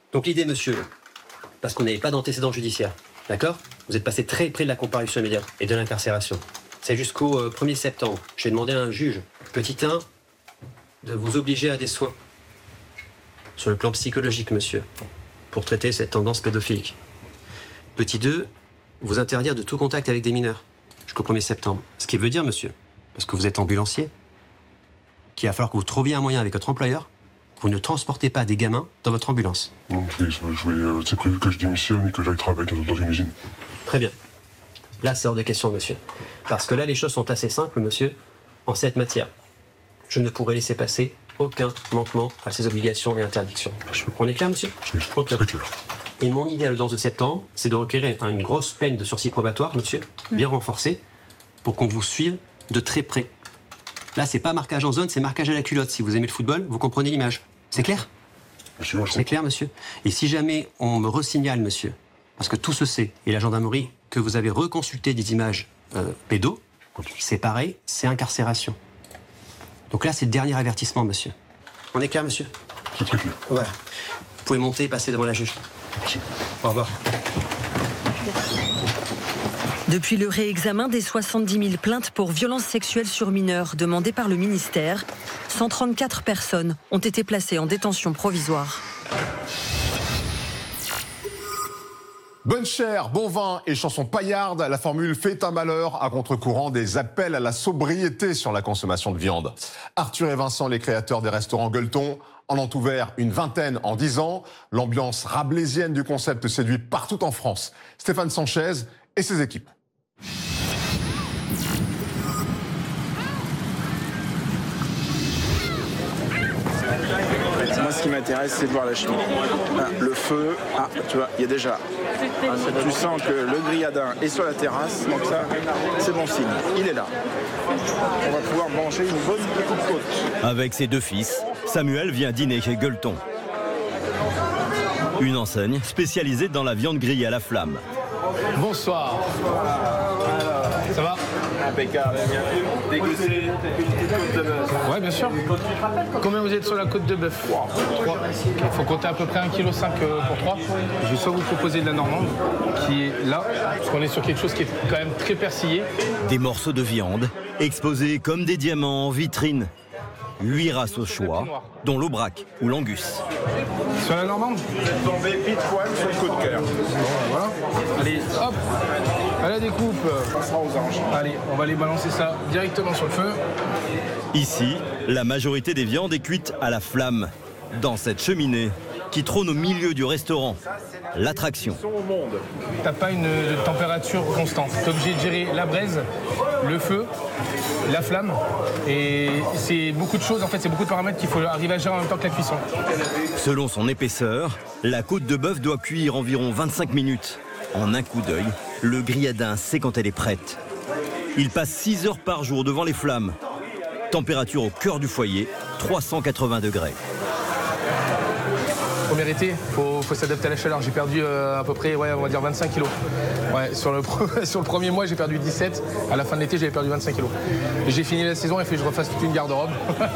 Donc l'idée, monsieur, parce qu'on n'avait pas d'antécédent judiciaire, d'accord? Vous êtes passé très près de la comparution immédiate et de l'incarcération. C'est jusqu'au 1er septembre. Je vais demander à un juge, petit 1, de vous obliger à des soins. Sur le plan psychologique, monsieur, pour traiter cette tendance pédophilique. Petit 2, vous interdire de tout contact avec des mineurs jusqu'au 1er septembre. Ce qui veut dire, monsieur, parce que vous êtes ambulancier, qu'il va falloir que vous trouviez un moyen avec votre employeur. Vous ne transportez pas des gamins dans votre ambulance. C'est prévu que je démissionne et que j'aille travailler dans une usine. Très bien. Là, c'est hors de question, monsieur. Parce que là, les choses sont assez simples, monsieur, en cette matière. Je ne pourrai laisser passer aucun manquement à ces obligations et interdictions. On est clair, monsieur? Oui, très clair. Et mon idéal dans 11 septembre, c'est de requérir une grosse peine de sursis probatoire, monsieur, bien renforcée, pour qu'on vous suive de très près. Là, c'est pas marquage en zone, c'est marquage à la culotte. Si vous aimez le football, vous comprenez l'image. C'est clair? C'est clair, monsieur? Et si jamais on me resignale, monsieur, parce que tout se sait, et la gendarmerie, que vous avez reconsulté des images pédos, c'est pareil, c'est incarcération. Donc là, c'est le dernier avertissement, monsieur. On est clair, monsieur? C'est très clair. Voilà. Vous pouvez monter et passer devant la juge. Merci. Au revoir. Depuis le réexamen des 70 000 plaintes pour violences sexuelles sur mineurs demandées par le ministère, 134 personnes ont été placées en détention provisoire. Bonne chère, bon vin et chansons paillardes, la formule fait un malheur à contre-courant des appels à la sobriété sur la consommation de viande. Arthur et Vincent, les créateurs des restaurants Gueuleton, en ont ouvert une vingtaine en 10 ans. L'ambiance rabelaisienne du concept séduit partout en France. Stéphane Sanchez et ses équipes. Moi, ce qui m'intéresse, c'est de voir la chimie. Le feu, tu vois, il y a déjà. Tu sens que le grillladin est sur la terrasse, donc ça, c'est bon signe. Il est là. On va pouvoir manger une bonne petite côte. Avec ses deux fils, Samuel vient dîner chez Gueuleton. Une enseigne spécialisée dans la viande grillée à la flamme. Bonsoir. Ça va? Impeccable. Dégoûter une petite côte de bœuf. Ouais, bien sûr. Combien vous êtes sur la côte de bœuf? 3. Il faut compter à peu près 1,5 kg pour 3. Je vais soit vous proposer de la normande, qui est là, parce qu'on est sur quelque chose qui est quand même très persillé. Des morceaux de viande exposés comme des diamants en vitrine. 8 races au choix, dont l'aubrac ou l'angus. Sur la normande? Vous êtes tombé pile poil sur le coup de cœur. Voilà. Allez, hop, à la découpe. Ça sera aux anges. Allez, on va aller balancer ça directement sur le feu. Ici, la majorité des viandes est cuite à la flamme, dans cette cheminée qui trône au milieu du restaurant. L'attraction. T'as pas une température constante. T'es obligé de gérer la braise, le feu, la flamme. Et c'est beaucoup de choses, en fait, c'est beaucoup de paramètres qu'il faut arriver à gérer en même temps que la cuisson. Selon son épaisseur, la côte de bœuf doit cuire environ 25 minutes. En un coup d'œil, le grillladin sait quand elle est prête. Il passe 6 heures par jour devant les flammes. Température au cœur du foyer, 380 degrés. Premier été, faut s'adapter à la chaleur. J'ai perdu à peu près, on va dire 25 kilos. Ouais, sur le premier mois, j'ai perdu 17. À la fin de l'été, j'avais perdu 25 kilos. J'ai fini la saison et il faut que je refasse toute une garde-robe.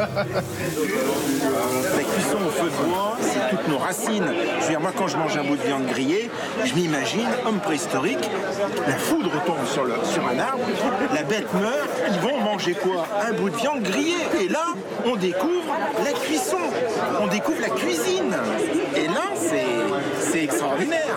La cuisson au feu de bois, c'est toutes nos racines. Je veux dire, moi, quand je mange un bout de viande grillée, je m'imagine, homme préhistorique, la foudre tombe sur un arbre, la bête meurt, ils vont manger quoi? Un bout de viande grillée. Et là, on découvre la cuisson, on découvre la cuisine. Et là, c'est extraordinaire.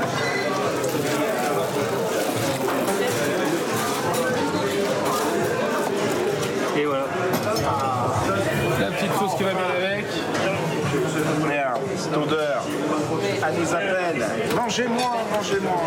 Et voilà. La petite sauce qui va bien avec. Regarde, cette odeur, elle nous appelle. Mangez-moi, mangez-moi.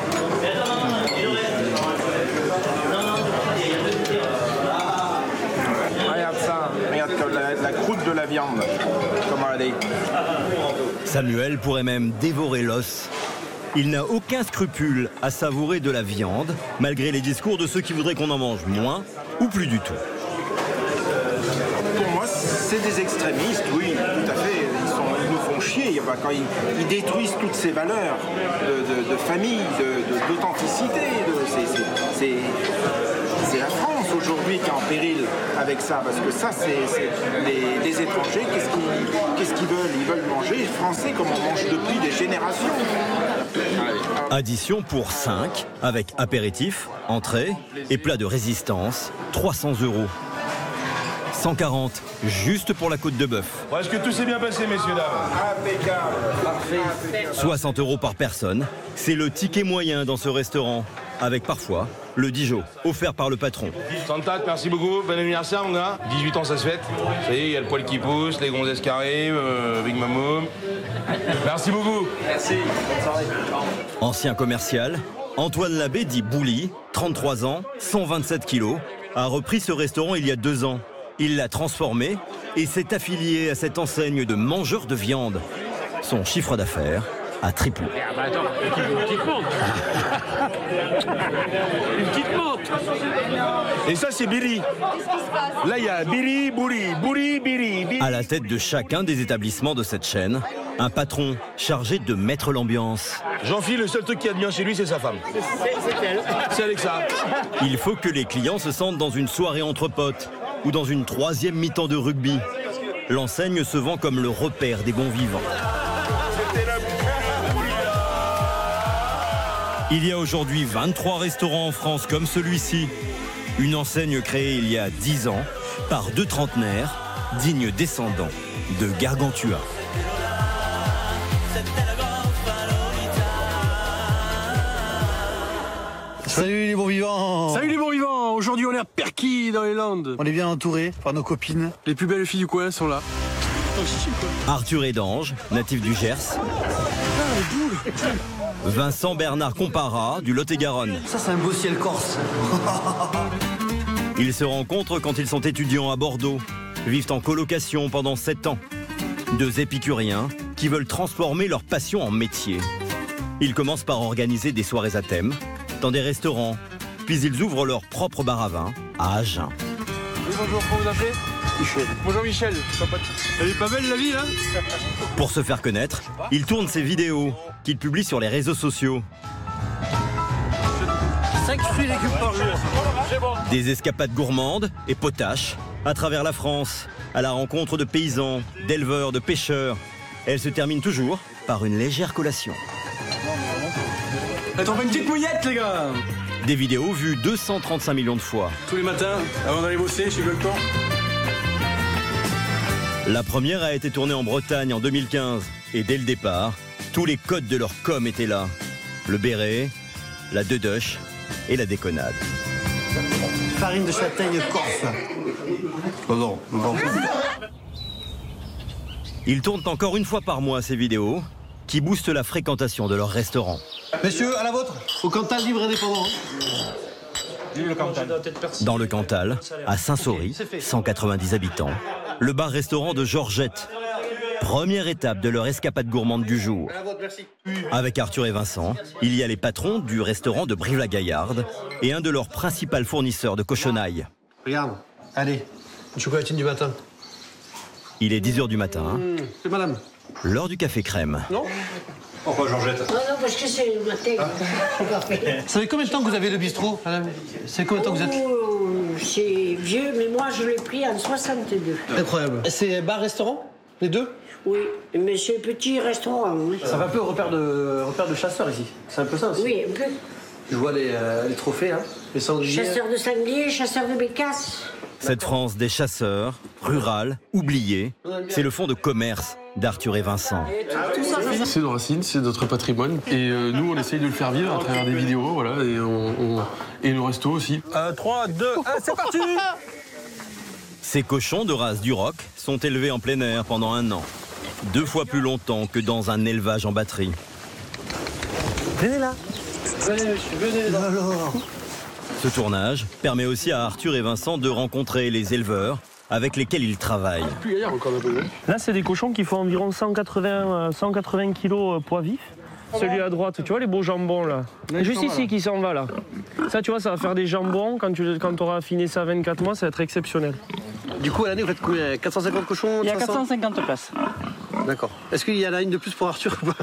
Regarde ça, regarde comme la croûte de la viande, comment elle est. Samuel pourrait même dévorer l'os. Il n'a aucun scrupule à savourer de la viande, malgré les discours de ceux qui voudraient qu'on en mange moins ou plus du tout. Pour moi, c'est des extrémistes, oui, tout à fait. Ils nous font chier quand ils détruisent toutes ces valeurs de famille, d'authenticité. C'est la France aujourd'hui qui est en péril avec ça, parce que ça, c'est les étrangers, qu'est-ce qu'ils veulent? Ils veulent manger français comme on mange depuis des générations. Addition pour 5, avec apéritif, entrée et plat de résistance, 300 €. 140, juste pour la côte de bœuf. Est-ce que tout s'est bien passé, messieurs, dames? Impeccable. Parfait. 60 € par personne, c'est le ticket moyen dans ce restaurant, avec parfois le Dijon, offert par le patron. Santat, merci beaucoup, bon anniversaire mon gars. 18 ans ça se fête. Ça y est, il y a le poil qui pousse, les gonzesses qui arrivent, Big Mamoum. Merci beaucoup. Merci, bonne soirée. Ancien commercial, Antoine Labbé dit Bouli, 33 ans, 127 kilos, a repris ce restaurant il y a 2 ans. Il l'a transformé et s'est affilié à cette enseigne de mangeurs de viande. Son chiffre d'affaires a triplé. Attends, une petite montre. Une petite montre. Et ça c'est Billy. Là il y a Billy, Bouli, Billy. À la tête de chacun des établissements de cette chaîne, un patron chargé de mettre l'ambiance. Jean-Philippe, le seul truc qu'il y a de bien chez lui, c'est sa femme. C'est elle. C'est Alexa. Il faut que les clients se sentent dans une soirée entre potes ou dans une 3e mi-temps de rugby. L'enseigne se vend comme le repère des bons vivants. Il y a aujourd'hui 23 restaurants en France comme celui-ci. Une enseigne créée il y a 10 ans par 2 trentenaires, dignes descendants de Gargantua. Salut les bons vivants! Salut les bons vivants! Aujourd'hui on est à Perquis dans les Landes. On est bien entourés par nos copines. Les plus belles filles du coin sont là. Arthur Edange, natif du Gers. Vincent Bernard Compara, du Lot-et-Garonne. Ça c'est un beau ciel corse. Ils se rencontrent quand ils sont étudiants à Bordeaux, vivent en colocation pendant 7 ans. 2 épicuriens qui veulent transformer leur passion en métier. Ils commencent par organiser des soirées à thème dans des restaurants, puis ils ouvrent leur propre bar à vin à Agen. Oui, bonjour, comment vous appelez? Michel. Bonjour Michel. Elle est pas belle la vie là? Pour se faire connaître, il tourne ses vidéos qu'il publie sur les réseaux sociaux. 5 fruits et légumes par jour. Des escapades gourmandes et potaches à travers la France, à la rencontre de paysans, d'éleveurs, de pêcheurs. Elle se termine toujours par une légère collation. Attends, une petite mouillette les gars. Des vidéos vues 235 millions de fois. Tous les matins, avant d'aller bosser, chez Gueuleton. La première a été tournée en Bretagne en 2015. Et dès le départ, tous les codes de leur com étaient là. Le béret, la deduche et la déconnade. Farine de châtaigne corse. Oh non. Ils tournent encore une fois par mois ces vidéos qui boostent la fréquentation de leur restaurant. Messieurs, à la vôtre. Au Cantal, libre indépendant. Dans le Cantal, à Saint-Saury, 190 habitants, le bar-restaurant de Georgette. Première étape de leur escapade gourmande du jour. Avec Arthur et Vincent, il y a les patrons du restaurant de Brive-la-Gaillarde et un de leurs principaux fournisseurs de cochonailles. Regarde, allez, une chocolatine du matin. Il est 10 h du matin. C'est madame. L'heure du café crème. Non? Pourquoi Georgette? Non, parce que c'est le matin. Ça fait combien de temps que vous avez le bistrot, madame? C'est combien de temps que vous êtes? C'est vieux, mais moi je l'ai pris en 62. Incroyable. C'est bar-restaurant, les deux? Oui, mais c'est petit restaurant. Oui. Ça va un peu au repère de chasseurs ici. C'est un peu ça aussi. Oui, un peu. Je vois les trophées, hein, les sangliers. Chasseurs de sangliers, chasseurs de bécasses. Cette France des chasseurs, rurale, oubliée, c'est le fond de commerce d'Arthur et Vincent. C'est nos racines, c'est notre patrimoine. Et nous, on essaye de le faire vivre à travers des vidéos, voilà, et nos restos aussi. 3, 2, 1, c'est parti! Ces cochons de race Duroc sont élevés en plein air pendant 1 an. 2 fois plus longtemps que dans un élevage en batterie. Venez là. Venez là. Alors. Ce tournage permet aussi à Arthur et Vincent de rencontrer les éleveurs avec lesquels ils travaillent. Là, c'est des cochons qui font environ 180 kg poids vif. Celui à droite, tu vois les beaux jambons là? Juste ici qui s'en va là. Ça, tu vois, ça va faire des jambons. Quand tu auras affiné ça à 24 mois, ça va être exceptionnel. Du coup, à l'année, vous faites combien? 450 cochons? Il y a 450 places. D'accord. Est-ce qu'il y en a une de plus pour Arthur ou pas?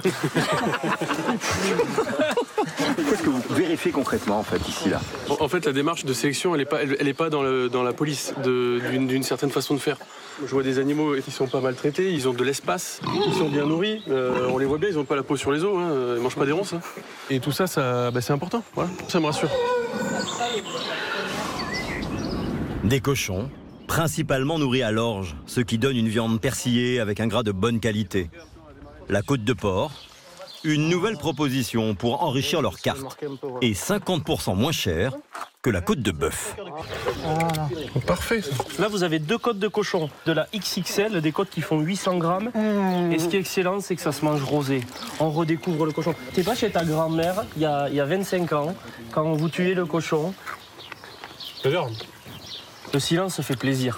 Qu'est-ce que vous vérifiez concrètement en fait ici là? En fait, la démarche de sélection, elle est pas dans la police d'une certaine façon de faire. Je vois des animaux qui sont pas maltraités, ils ont de l'espace, ils sont bien nourris, on les voit bien, ils n'ont pas la peau sur les os, hein, ils mangent pas des ronces. Hein. Et tout ça, c'est important, voilà. Ça me rassure. Des cochons, principalement nourris à l'orge, ce qui donne une viande persillée avec un gras de bonne qualité. La côte de porc, une nouvelle proposition pour enrichir leur carte, et 50% moins cher que la côte de bœuf. Voilà. Parfait. Là, vous avez 2 côtes de cochon, de la XXL, des côtes qui font 800 grammes. Et ce qui est excellent, c'est que ça se mange rosé. On redécouvre le cochon. T'es pas chez ta grand-mère, il y a 25 ans, quand vous tuez le cochon. Le silence fait plaisir.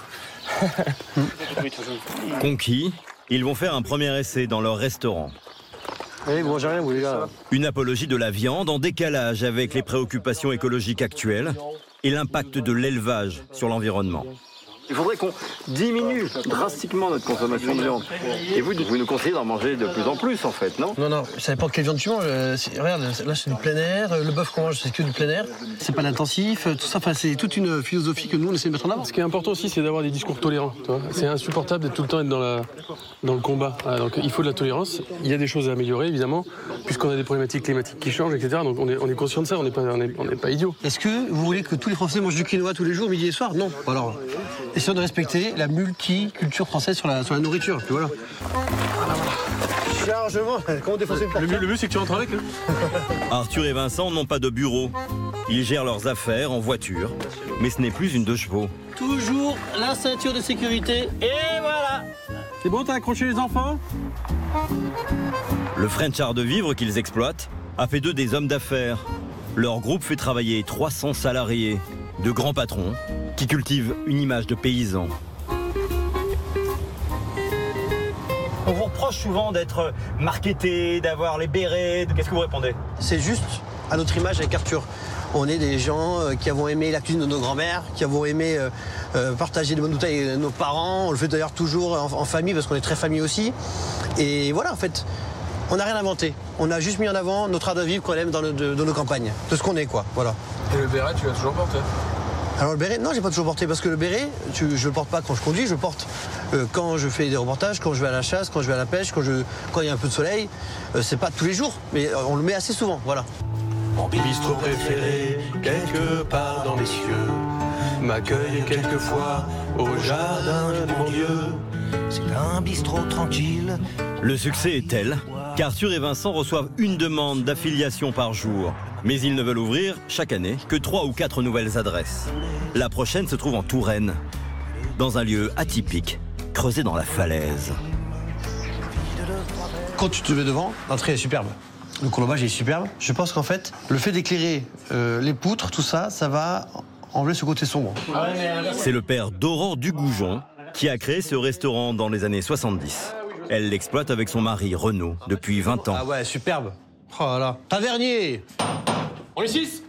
Conquis, ils vont faire un premier essai dans leur restaurant. Allez, vous mangez rien, vous les gars. Une apologie de la viande en décalage avec les préoccupations écologiques actuelles et l'impact de l'élevage sur l'environnement. Il faudrait qu'on diminue drastiquement notre consommation de viande. Et vous nous conseillez d'en manger de plus en plus, en fait, non? Non, ça dépend de quelle viande tu manges. Regarde, là, c'est du plein air. Le bœuf qu'on mange, c'est que du plein air. C'est pas l'intensif. Tout ça, c'est toute une philosophie que nous, on essaie de mettre en avant. Ce qui est important aussi, c'est d'avoir des discours tolérants. C'est insupportable d'être tout le temps dans le combat. Donc il faut de la tolérance. Il y a des choses à améliorer, évidemment, puisqu'on a des problématiques climatiques qui changent, etc. Donc on est conscient de ça, on n'est pas idiots. Est-ce que vous voulez que tous les Français mangent du quinoa tous les jours, midi et soir? Non. Alors, essayons de respecter la multiculture française sur la nourriture. Puis voilà. Chargement. Comment défoncer une Le mieux, c'est que tu rentres avec. Hein. Arthur et Vincent n'ont pas de bureau. Ils gèrent leurs affaires en voiture. Mais ce n'est plus une 2 chevaux. Toujours la ceinture de sécurité. Et voilà. C'est bon, t'as accroché les enfants? Le French art de vivre qu'ils exploitent a fait d'eux des hommes d'affaires. Leur groupe fait travailler 300 salariés, de grands patrons, qui cultivent une image de paysans. On vous reproche souvent d'être marketé, d'avoir les bérets. Qu'est-ce que vous répondez? C'est juste à notre image avec Arthur. On est des gens qui avons aimé la cuisine de nos grands-mères, qui avons aimé partager des bonnes bouteilles avec nos parents. On le fait d'ailleurs toujours en famille parce qu'on est très famille aussi. Et voilà, en fait, on n'a rien inventé. On a juste mis en avant notre art de vivre qu'on aime dans nos campagnes, de ce qu'on est, quoi. Voilà. Et le béret, tu l'as toujours porté? Alors le béret, non, j'ai pas toujours porté parce que le béret, je le porte pas quand je conduis, je le porte quand je fais des reportages, quand je vais à la chasse, quand je vais à la pêche, quand il y a un peu de soleil. C'est pas tous les jours, mais on le met assez souvent, voilà. Mon bistrot préféré, quelque part dans les cieux, m'accueille quelquefois au jardin de mon Dieu. C'est un bistrot tranquille. Le succès est tel qu'Arthur et Vincent reçoivent une demande d'affiliation par jour. Mais ils ne veulent ouvrir, chaque année, que 3 ou 4 nouvelles adresses. La prochaine se trouve en Touraine, dans un lieu atypique, creusé dans la falaise. Quand tu te mets devant, l'entrée est superbe. Le colombage est superbe. Je pense qu'en fait, le fait d'éclairer les poutres, tout ça, ça va enlever ce côté sombre. C'est le père d'Aurore Dugoujon qui a créé ce restaurant dans les années 70. Elle l'exploite avec son mari, Renaud, depuis 20 ans. Ah ouais, superbe. Oh là là. Tavernier. On est 6.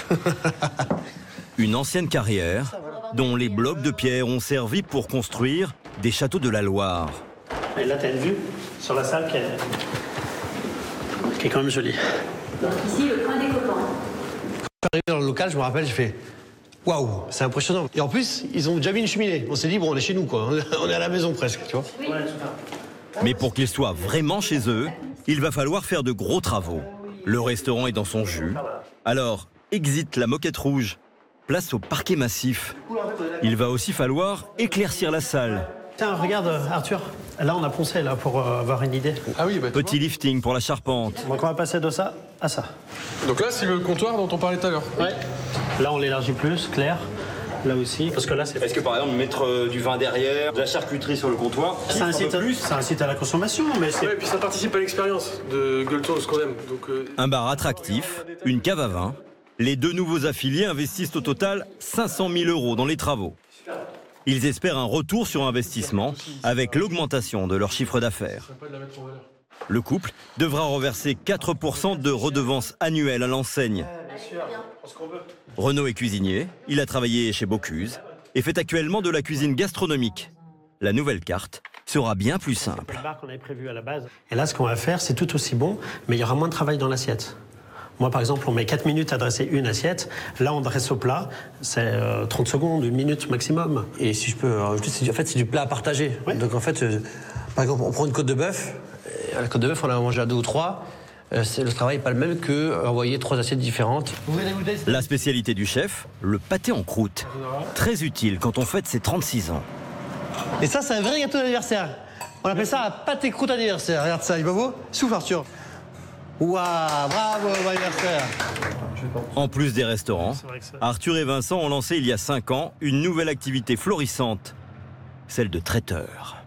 Une ancienne carrière dont les blocs de pierre ont servi pour construire des châteaux de la Loire. Et là, t'as une vue sur la salle qui est quand même jolie. Donc ici, le point des copains. Quand je suis arrivé dans le local, je me rappelle, je fais waouh, c'est impressionnant. Et en plus, ils ont déjà mis une cheminée. On s'est dit, bon, on est chez nous, quoi. On est à la maison presque, tu vois. Oui. Mais pour qu'ils soient vraiment chez eux, il va falloir faire de gros travaux. Le restaurant est dans son jus. Alors, exit la moquette rouge. Place au parquet massif. Il va aussi falloir éclaircir la salle. Tiens, regarde, Arthur. Là, on a poncé, là, pour avoir une idée. Ah oui, Petit lifting pour la charpente. Donc, on va passer de ça à ça. Donc là, c'est le comptoir dont on parlait tout à l'heure. Ouais. Là, on l'élargit plus, clair. Là aussi, parce que là, c'est... Est-ce que par exemple, mettre du vin derrière, de la charcuterie sur le comptoir, ça incite à la consommation, mais c'est... Ouais, et puis ça participe à l'expérience de Gueuleton, ce qu'on aime. Donc, Un bar attractif, une cave à vin. Les 2 nouveaux affiliés investissent au total 500 000 € dans les travaux. Ils espèrent un retour sur investissement avec l'augmentation de leur chiffre d'affaires. Le couple devra reverser 4% de redevance annuelle à l'enseigne. Renaud est cuisinier, il a travaillé chez Bocuse et fait actuellement de la cuisine gastronomique. La nouvelle carte sera bien plus simple. Le bar qu'on avait prévu à la base. Et là, ce qu'on va faire, c'est tout aussi bon, mais il y aura moins de travail dans l'assiette. Moi, par exemple, on met 4 minutes à dresser une assiette. Là, on dresse au plat. C'est 30 secondes, 1 minute maximum. Et si je peux rajouter, en fait, c'est du plat à partager. Ouais. Donc, en fait, par exemple, on prend une côte de bœuf. La côte de bœuf, on la mange à 2 ou 3. Le travail n'est pas le même qu'envoyer 3 assiettes différentes. La spécialité du chef, le pâté en croûte. Très utile quand on fête ses 36 ans. Et ça, c'est un vrai gâteau d'anniversaire. On appelle ça un pâté croûte anniversaire. Regarde ça, il va beau? Souffle, Arthur. Waouh, bravo, bon anniversaire. En plus des restaurants, Arthur et Vincent ont lancé il y a 5 ans une nouvelle activité florissante, celle de traiteur.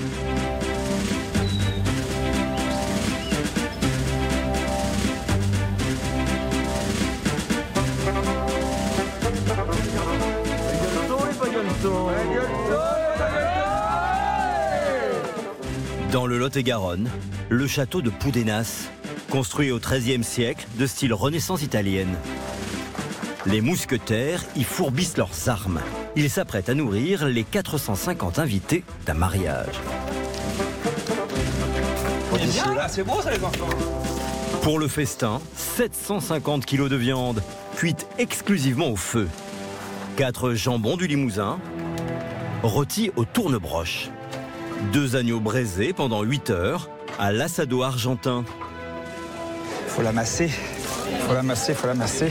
Dans le Lot-et-Garonne, le château de Poudenas, construit au XIIIe siècle de style Renaissance italienne. Les mousquetaires y fourbissent leurs armes. Ils s'apprêtent à nourrir les 450 invités d'un mariage. C'est beau ça les enfants. Pour le festin, 750 kilos de viande, cuite exclusivement au feu. 4 jambons du Limousin, rôtis au tournebroche. 2 agneaux braisés pendant 8 heures à l'assado argentin. Faut l'amasser, faut l'amasser, faut l'amasser.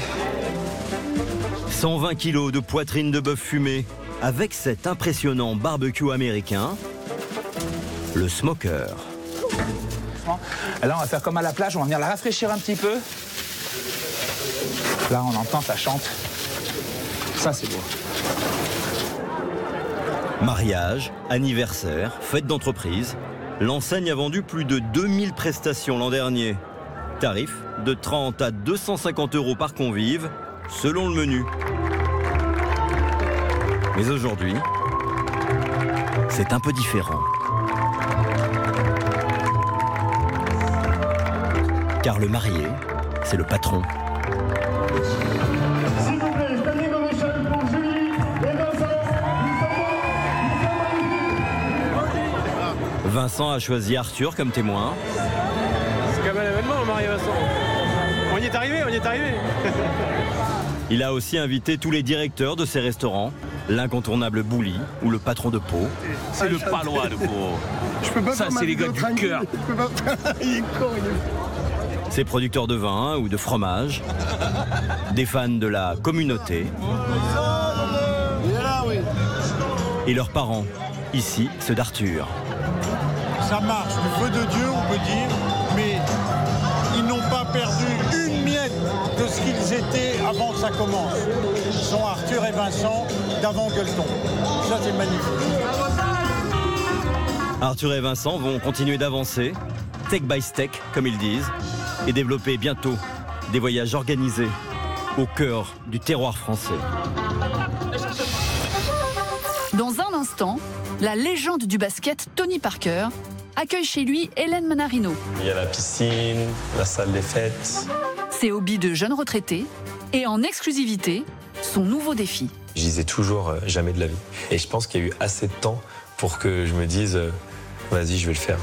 120 kilos de poitrine de bœuf fumée avec cet impressionnant barbecue américain, le smoker. Là, on va faire comme à la plage, on va venir la rafraîchir un petit peu. Là, on entend, ça chante. Ça, c'est beau. Mariage, anniversaire, fête d'entreprise, l'enseigne a vendu plus de 2000 prestations l'an dernier. Tarif de 30 à 250 € par convive, selon le menu. Mais aujourd'hui, c'est un peu différent. Car le marié, c'est le patron. Vincent a choisi Arthur comme témoin. C'est quand même un événement, Marie Vincent. On y est arrivé, on y est arrivé. Il a aussi invité tous les directeurs de ses restaurants, l'incontournable Bouli ou le patron de Pau. C'est le palois de Pau. Je peux pas ça, c'est les gars du cœur. Il est con, Ses producteurs de vin ou de fromage, des fans de la communauté et leurs parents, ici ceux d'Arthur. Ça marche, du feu de Dieu on peut dire, mais ils n'ont pas perdu une miette de ce qu'ils étaient avant que ça commence. Ils sont Arthur et Vincent d'avant Gueuleton. Ça c'est magnifique. Arthur et Vincent vont continuer d'avancer, tech by steak comme ils disent, et développer bientôt des voyages organisés au cœur du terroir français. Dans un instant, la légende du basket Tony Parker accueille chez lui Hélène Manarino. Il y a la piscine, la salle des fêtes. Ses hobbies de jeune retraité et en exclusivité, son nouveau défi. Je disais toujours jamais de la vie. Et je pense qu'il y a eu assez de temps pour que je me dise vas-y, je vais le faire.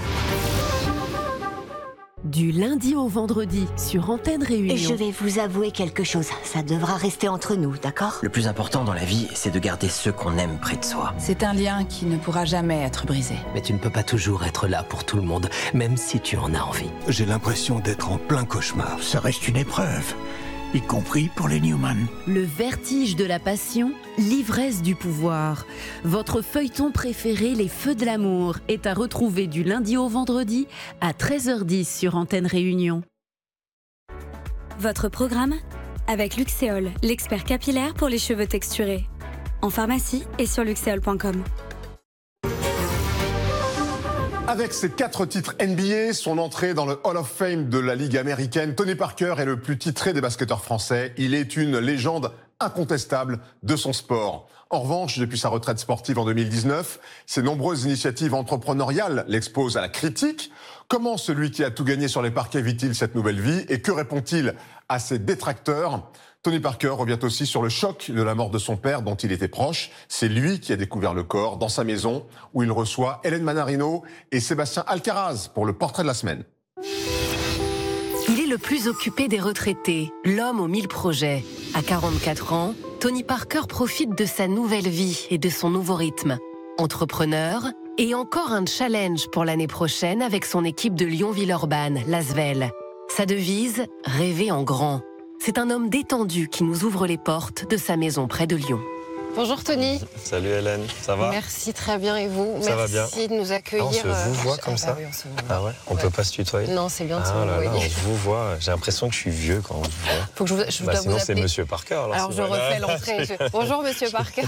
Du lundi au vendredi sur Antenne Réunion. Et je vais vous avouer quelque chose, ça devra rester entre nous, d'accord? Le plus important dans la vie, c'est de garder ceux qu'on aime près de soi. C'est un lien qui ne pourra jamais être brisé. Mais tu ne peux pas toujours être là pour tout le monde, même si tu en as envie. J'ai l'impression d'être en plein cauchemar. Ça reste une épreuve, y compris pour les Newman. Le vertige de la passion, l'ivresse du pouvoir. Votre feuilleton préféré, Les Feux de l'amour, est à retrouver du lundi au vendredi à 13h10 sur Antenne Réunion. Votre programme avec Luxéol, l'expert capillaire pour les cheveux texturés. En pharmacie et sur luxéol.com. Avec ses 4 titres NBA, son entrée dans le Hall of Fame de la Ligue américaine, Tony Parker est le plus titré des basketteurs français. Il est une légende incontestable de son sport. En revanche, depuis sa retraite sportive en 2019, ses nombreuses initiatives entrepreneuriales l'exposent à la critique. Comment celui qui a tout gagné sur les parquets vit-il cette nouvelle vie et que répond-il à ses détracteurs ? Tony Parker revient aussi sur le choc de la mort de son père dont il était proche. C'est lui qui a découvert le corps dans sa maison où il reçoit Hélène Manarino et Sébastien Alcaraz pour le portrait de la semaine. Il est le plus occupé des retraités, l'homme aux 1000 projets. À 44 ans, Tony Parker profite de sa nouvelle vie et de son nouveau rythme. Entrepreneur et encore un challenge pour l'année prochaine avec son équipe de Lyon-Villeurbanne, l'Asvel. Sa devise, rêver en grand. C'est un homme détendu qui nous ouvre les portes de sa maison près de Lyon. Bonjour Tony. Salut Hélène, ça va? Merci, très bien, et vous? Ça va bien. Merci de nous accueillir. Ah, on se vous voit comme ça? Oui, on se vous voit. Ah ouais? On peut pas se tutoyer? Non, c'est bien de se vous voyer. On se vous voit, j'ai l'impression que je suis vieux quand on se voit. Faut que je dois sinon vous c'est appeler. Monsieur Parker. Alors je refais l'entrée. Bonjour Monsieur Parker.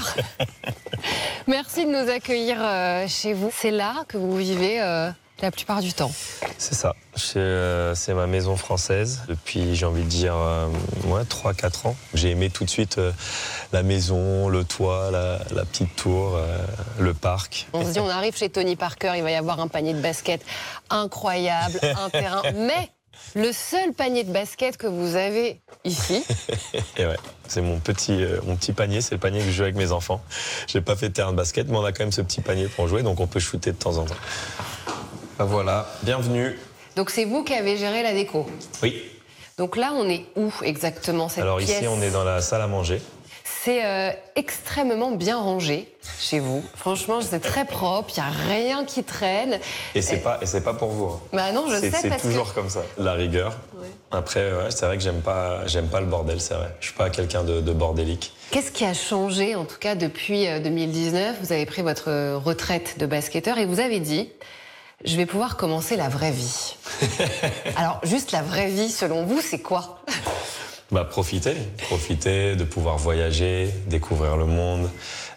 Merci de nous accueillir chez vous. C'est là que vous vivez la plupart du temps. C'est ça. C'est ma maison française depuis, j'ai envie de dire, 3-4 ans. J'ai aimé tout de suite la maison, le toit, la petite tour, le parc. On se dit, on arrive chez Tony Parker, il va y avoir un panier de basket incroyable, un terrain. Mais le seul panier de basket que vous avez ici... Et ouais, c'est mon petit panier, c'est le panier que je joue avec mes enfants. J'ai pas fait de terrain de basket, mais on a quand même ce petit panier pour jouer, donc on peut shooter de temps en temps. Ben voilà, bienvenue. Donc c'est vous qui avez géré la déco? Oui. Donc là, on est où exactement cette Alors pièce? ici, on est dans la salle à manger. C'est extrêmement bien rangé chez vous. Franchement, c'est très propre, il n'y a rien qui traîne. Et c'est pas pour vous. Hein. Bah non, je sais parce que... C'est toujours comme ça, la rigueur. Ouais. Après, c'est vrai que j'aime pas le bordel, c'est vrai. Je suis pas quelqu'un de bordélique. Qu'est-ce qui a changé, en tout cas, depuis 2019? Vous avez pris votre retraite de basketteur et vous avez dit... Je vais pouvoir commencer la vraie vie. Alors, juste la vraie vie, selon vous, c'est quoi? Profiter de pouvoir voyager, découvrir le monde.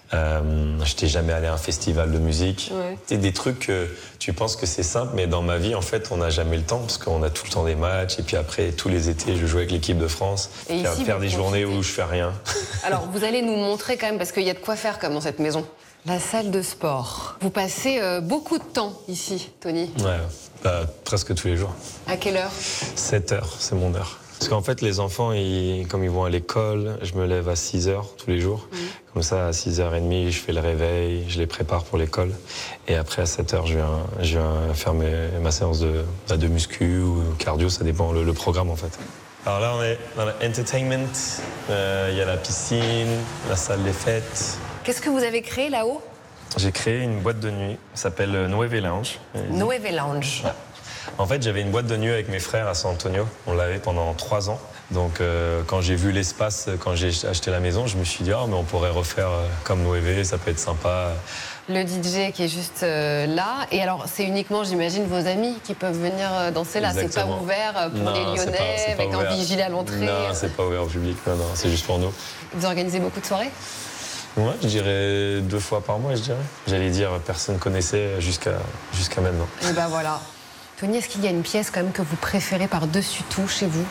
Je n'étais jamais allé à un festival de musique. Ouais. C'est des trucs que tu penses que c'est simple, mais dans ma vie, en fait, on n'a jamais le temps parce qu'on a tout le temps des matchs. Et puis après, tous les étés, je joue avec l'équipe de France. Et faire des journées où je fais rien. Alors, vous allez nous montrer quand même, parce qu'il y a de quoi faire comme dans cette maison. La salle de sport. Vous passez beaucoup de temps ici, Tony? Ouais, presque tous les jours. À quelle heure? 7 heures, c'est mon heure. Parce qu'en fait, les enfants, comme ils vont à l'école, je me lève à 6 heures tous les jours. Comme ça, à 6h30, je fais le réveil, je les prépare pour l'école. Et après, à 7 heures, je viens faire ma séance de muscu ou cardio, ça dépend le programme, en fait. Alors là, on est dans l'entertainment. Il y a la piscine, la salle des fêtes. Qu'est-ce que vous avez créé là-haut? J'ai créé une boîte de nuit qui s'appelle Nueve Lounge. Nueve Lounge. Ouais. En fait, j'avais une boîte de nuit avec mes frères à San Antonio. On l'avait pendant 3 ans. Donc, quand j'ai vu l'espace, quand j'ai acheté la maison, je me suis dit, mais on pourrait refaire comme Nueve, ça peut être sympa. Le DJ qui est juste là. Et alors, c'est uniquement, j'imagine, vos amis qui peuvent venir danser là. C'est pas ouvert pour les Lyonnais, c'est pas avec un vigile à l'entrée. Non, c'est pas ouvert au public. Non, c'est juste pour nous. Vous organisez beaucoup de soirées? Ouais, je dirais 2 fois par mois, je dirais. J'allais dire, personne connaissait jusqu'à maintenant. Et ben voilà. Tony, est-ce qu'il y a une pièce quand même que vous préférez par-dessus tout chez vous?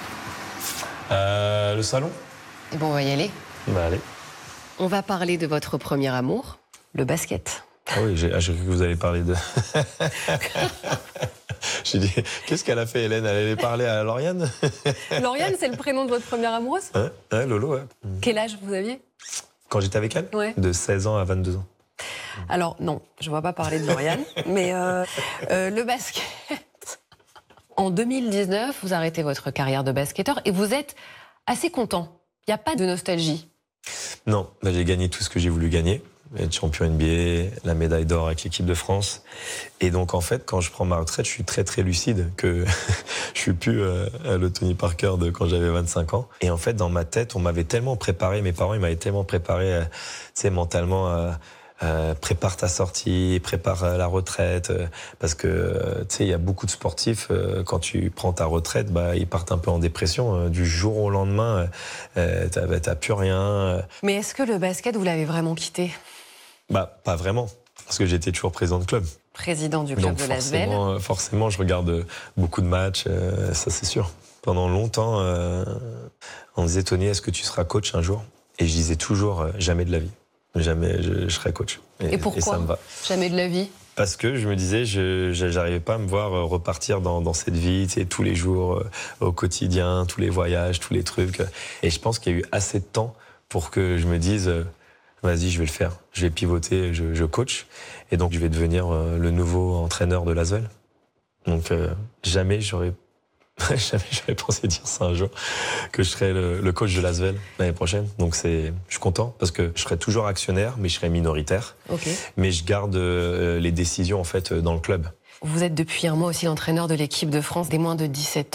Le salon. Et bon, on va y aller. Allez. On va parler de votre premier amour, le basket. Ah oui, j'ai cru que vous allez parler de... J'ai dit, qu'est-ce qu'elle a fait, Hélène? Elle allait parler à Lauriane? Lauriane, c'est le prénom de votre première amoureuse? Ouais, Lolo, ouais. Quel âge vous aviez? Quand j'étais avec elle? Ouais. De 16 ans à 22 ans. Alors, non, je ne vais pas parler de Lauriane, mais le basket... En 2019, vous arrêtez votre carrière de basketteur et vous êtes assez content. Il n'y a pas de nostalgie? Non, j'ai gagné tout ce que j'ai voulu gagner. Être champion NBA, la médaille d'or avec l'équipe de France. Et donc, en fait, quand je prends ma retraite, je suis très, très lucide que je suis plus le Tony Parker de quand j'avais 25 ans. Et en fait, dans ma tête, on m'avait tellement préparé, mes parents, ils m'avaient tellement préparé, tu sais, mentalement... prépare ta sortie, prépare la retraite, parce que tu sais, il y a beaucoup de sportifs, quand tu prends ta retraite, ils partent un peu en dépression. Du jour au lendemain, t'as plus rien. Mais est-ce que le basket, vous l'avez vraiment quitté? Pas vraiment, parce que j'étais toujours président de club. Président du club de l'Asvel. Forcément, je regarde beaucoup de matchs, ça c'est sûr. Pendant longtemps, on disait, Tony, est-ce que tu seras coach un jour? Et je disais toujours, jamais de la vie. Jamais je serai coach. Et pourquoi ça me va. Jamais de la vie? Parce que je me disais, je n'arrivais pas à me voir repartir dans cette vie, tu sais, tous les jours, au quotidien, tous les voyages, tous les trucs. Et je pense qu'il y a eu assez de temps pour que je me dise, vas-y, je vais le faire. Je vais pivoter, je coach. Et donc, je vais devenir le nouveau entraîneur de l'Asvel. Donc, jamais j'aurais pensé dire ça un jour, que je serais le coach de l'Asvel l'année prochaine. Donc je suis content parce que je serai toujours actionnaire, mais je serai minoritaire. Okay. Mais je garde les décisions en fait dans le club. Vous êtes depuis un mois aussi l'entraîneur de l'équipe de France des moins de 17 ans.